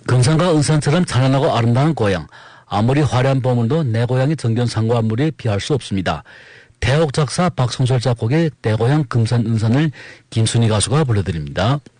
금산과 은산처럼 찬란하고 아름다운 고향. 아무리 화려한 보물도 내 고향의 정겨운 산과 물에 비할 수 없습니다. 대옥 작사 박성철 작곡의 내 고향 금산 은산을 김순희 가수가 불러드립니다.